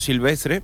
silvestre,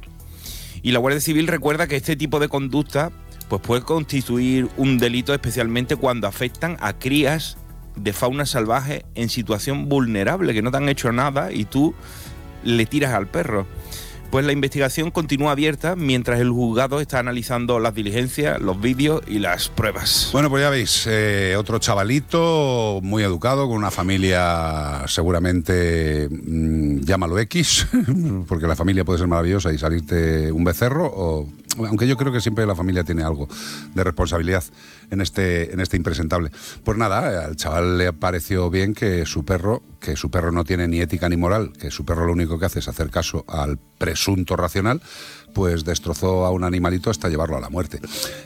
y la Guardia Civil recuerda que este tipo de conducta pues puede constituir un delito, especialmente cuando afectan a crías de fauna salvaje en situación vulnerable, que no te han hecho nada y tú le tiras al perro. Pues la investigación continúa abierta mientras el juzgado está analizando las diligencias, los vídeos y las pruebas. Bueno, pues ya veis, otro chavalito muy educado, con una familia seguramente, llámalo X, porque la familia puede ser maravillosa y salirte un becerro, aunque yo creo que siempre la familia tiene algo de responsabilidad en este impresentable. Pues nada, al chaval le pareció bien que su perro no tiene ni ética ni moral, que su perro lo único que hace es hacer caso al presunto racional, pues destrozó a un animalito hasta llevarlo a la muerte.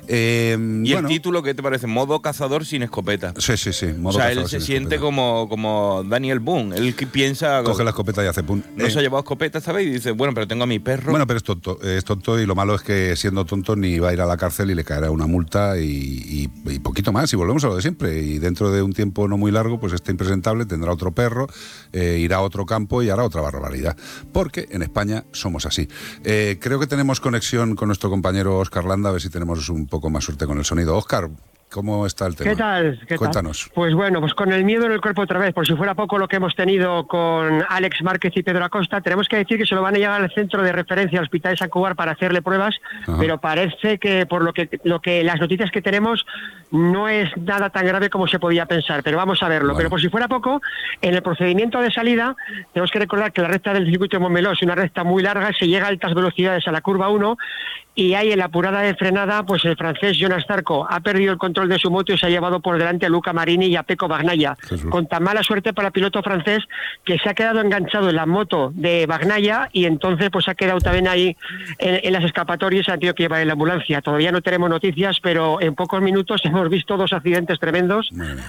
¿Y el título qué te parece? Modo cazador sin escopeta. Sí. Modo cazador él se siente como Daniel Boone. Él que piensa... Coge la escopeta y hace pum. No se ha llevado escopeta esta vez y dice, bueno, pero tengo a mi perro. Bueno, pero es tonto y lo malo es que siendo tonto ni va a ir a la cárcel y le caerá una multa y poquito más, y volvemos a lo de siempre. Y dentro de un tiempo no muy largo, pues este impresentable tendrá otro perro, irá a otro campo y hará otra barbaridad. Porque en España somos así. Creo que tenemos conexión con nuestro compañero Óscar Landa, a ver si tenemos un poco más suerte con el sonido. Óscar, ¿cómo está el tema? ¿Qué tal? Cuéntanos. Pues bueno, pues con el miedo en el cuerpo otra vez, por si fuera poco lo que hemos tenido con Alex Márquez y Pedro Acosta, tenemos que decir que se lo van a llevar al centro de referencia al Hospital de Sant Cugat para hacerle pruebas. Ajá. Pero parece que por lo que las noticias que tenemos no es nada tan grave como se podía pensar, pero vamos a verlo. Vale. Pero por si fuera poco, en el procedimiento de salida, tenemos que recordar que la recta del circuito de Montmeló es una recta muy larga, se llega a altas velocidades a la curva 1, y ahí en la apurada de frenada, pues el francés Jonas Zarco ha perdido el control de su moto y se ha llevado por delante a Luca Marini y a Pecco Bagnaia. Con tan mala suerte para el piloto francés que se ha quedado enganchado en la moto de Bagnaia y entonces pues ha quedado también ahí en las escapatorias, ha tenido que llevar en la ambulancia. Todavía no tenemos noticias, pero en pocos minutos hemos visto 2 accidentes tremendos.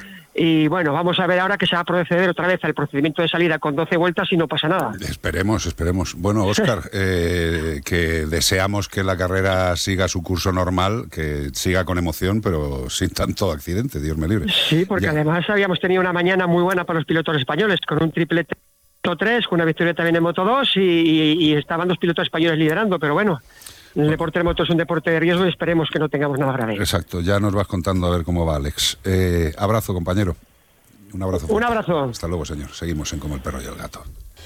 Y bueno, vamos a ver ahora que se va a proceder otra vez al procedimiento de salida con 12 vueltas y no pasa nada. Esperemos. Bueno, Óscar, que deseamos que la carrera siga su curso normal, que siga con emoción, pero sin tanto accidente, Dios me libre. Sí, porque además habíamos tenido una mañana muy buena para los pilotos españoles, con un triplete Moto 3, con una victoria también en Moto 2 y estaban 2 pilotos españoles liderando, pero bueno. El deporte de moto es un deporte de riesgo y esperemos que no tengamos nada grave. Exacto, ya nos vas contando a ver cómo va, Alex. Abrazo, compañero. Un abrazo fuerte. Un abrazo. Hasta luego, señor. Seguimos en Como el perro y el gato.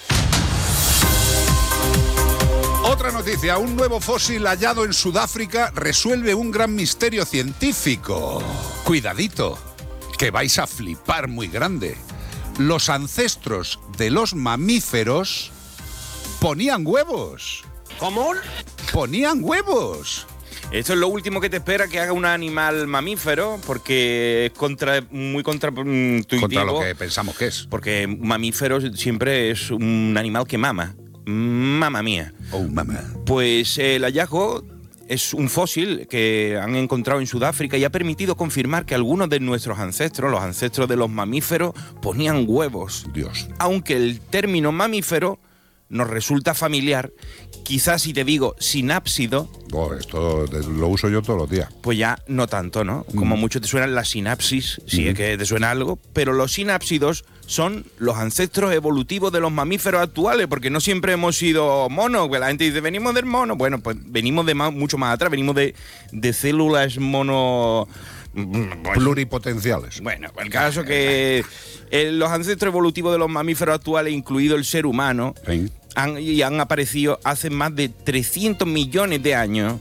Otra noticia, un nuevo fósil hallado en Sudáfrica resuelve un gran misterio científico. Cuidadito, que vais a flipar muy grande. Los ancestros de los mamíferos ponían huevos. ¿Cómo? Ponían huevos. Esto es lo último que te espera que haga un animal mamífero, porque es muy contraintuitivo. Contra lo que pensamos que es. Porque un mamífero siempre es un animal que mama. Mamma mía. Oh, mamá. Pues el hallazgo es un fósil que han encontrado en Sudáfrica y ha permitido confirmar que algunos de nuestros ancestros, los ancestros de los mamíferos, ponían huevos. Dios. Aunque el término mamífero nos resulta familiar, quizás si te digo sinápsido... Esto lo uso yo todos los días. Pues ya no tanto, ¿no? Como mucho te suenan las sinapsis, si es que te suena algo, pero los sinápsidos son los ancestros evolutivos de los mamíferos actuales, porque no siempre hemos sido monos, que la gente dice, venimos del mono, bueno, pues venimos de mucho más atrás, venimos de células mono... pluripotenciales. Bueno, el caso que los ancestros evolutivos de los mamíferos actuales, incluido el ser humano, ¿sí? han aparecido hace más de 300 millones de años.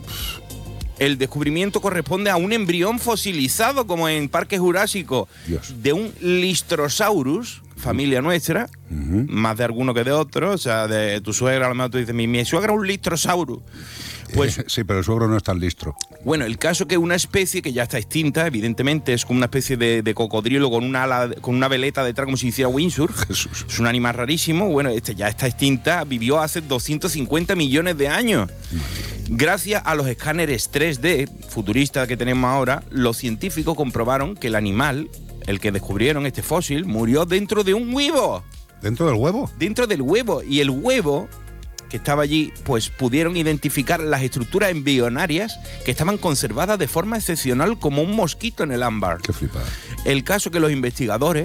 El descubrimiento corresponde a un embrión fosilizado, como en Parque Jurásico, Dios. de un Lystrosaurus, familia nuestra, más de alguno que de otro. O sea, de tu suegra, a lo mejor tú dices, mi suegra es un Lystrosaurus. Pues, sí, pero el suegro no es tan listro. Bueno, el caso que una especie que ya está extinta, evidentemente, es como una especie de cocodrilo con una veleta detrás, como si hiciera windsurf. Jesús. Es un animal rarísimo. Bueno, ya está extinta, vivió hace 250 millones de años. Gracias a los escáneres 3D futuristas que tenemos ahora, los científicos comprobaron que el animal, el que descubrieron este fósil, murió dentro de un huevo. ¿Dentro del huevo? Dentro del huevo. Y el huevo que estaba allí, pues pudieron identificar las estructuras embrionarias que estaban conservadas de forma excepcional como un mosquito en el ámbar. Qué flipada. El caso que los investigadores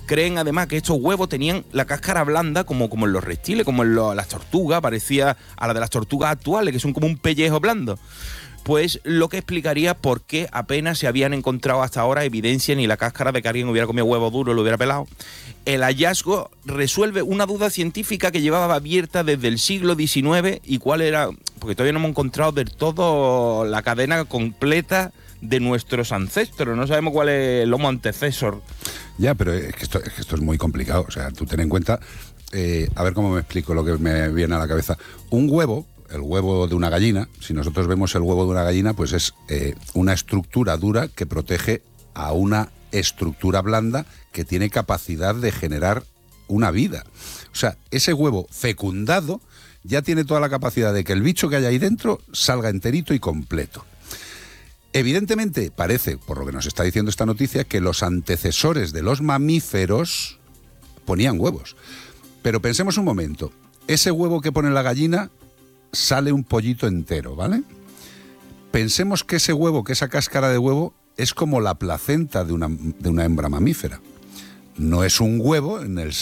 Creen además que estos huevos tenían la cáscara blanda como en los reptiles, como en las tortugas, parecía a la de las tortugas actuales, que son como un pellejo blando. Pues lo que explicaría por qué apenas se habían encontrado hasta ahora evidencia ni la cáscara de que alguien hubiera comido huevo duro y lo hubiera pelado. El hallazgo resuelve una duda científica que llevaba abierta desde el siglo XIX y cuál era, porque todavía no hemos encontrado del todo la cadena completa de nuestros ancestros, no sabemos cuál es el homo antecesor. Ya, pero es que esto es muy complicado, o sea, tú ten en cuenta, a ver cómo me explico lo que me viene a la cabeza. Un huevo, el huevo de una gallina, si nosotros vemos el huevo de una gallina, pues es una estructura dura que protege a una estructura blanda que tiene capacidad de generar una vida. O sea, ese huevo fecundado ya tiene toda la capacidad de que el bicho que hay ahí dentro salga enterito y completo. Evidentemente, parece, por lo que nos está diciendo esta noticia, que los antecesores de los mamíferos ponían huevos. Pero pensemos un momento, ese huevo que pone la gallina sale un pollito entero, ¿vale? Pensemos que ese huevo, que esa cáscara de huevo, es como la placenta de una hembra mamífera. No es un huevo en el